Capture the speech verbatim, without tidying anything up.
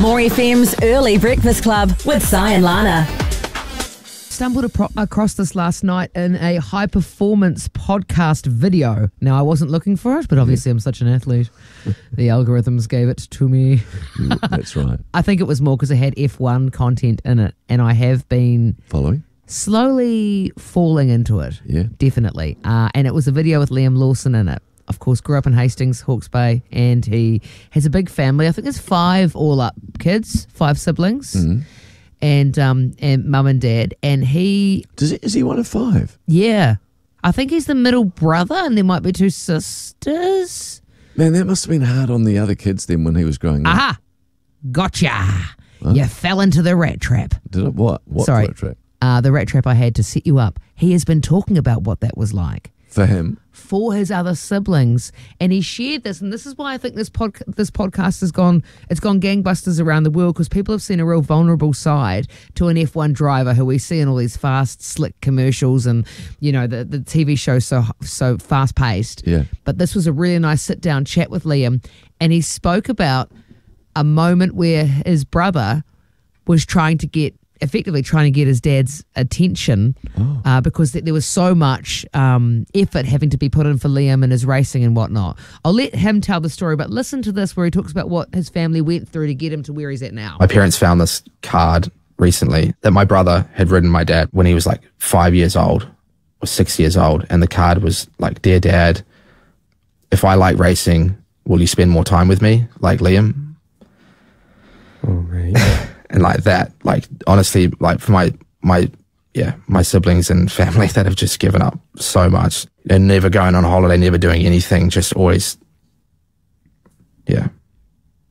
More F M's Early Breakfast Club with Si and Lana. Stumbled apro- across this last night in a high performance podcast video. Now, I wasn't looking for it, but obviously I'm such an athlete. The algorithms gave it to me. That's right. I think it was more because it had F one content in it, and I have been Following? slowly falling into it. Yeah. Definitely. Uh, and it was a video with Liam Lawson in it. Of course, grew up in Hastings, Hawke's Bay, and he has a big family. I think there's five all up kids, five siblings. Mm-hmm. And um and mum and dad, and he Does it, is he one of five? yeah, I think he's the middle brother, and there might be two sisters. Man, that must have been hard on the other kids then when he was growing up. Aha, gotcha! You fell into the rat trap. Did it? What? What Sorry, rat trap? Uh, the rat trap I had to set you up. He has been talking about what that was like For him? for his other siblings, and he shared this, and this is why I think this pod, this podcast has gone it's gone gangbusters around the world, because people have seen a real vulnerable side to an F one driver who we see in all these fast, slick commercials, and you know the the T V show so so fast paced. Yeah. But this was a really nice sit down chat with Liam, and he spoke about a moment where his brother was trying to get. effectively trying to get his dad's attention Oh. uh, because th- there was so much um, effort having to be put in for Liam and his racing and whatnot. I'll let him tell the story, but listen to this where he talks about what his family went through to get him to where he's at now. My parents found this card recently that my brother had written my dad when he was like five years old or six years old. And the card was like, "Dear Dad, if I like racing, will you spend more time with me? Like Liam." Oh, right. And like that, like honestly, like for my, my, yeah, my siblings and family that have just given up so much and never going on holiday, never doing anything, just always, yeah.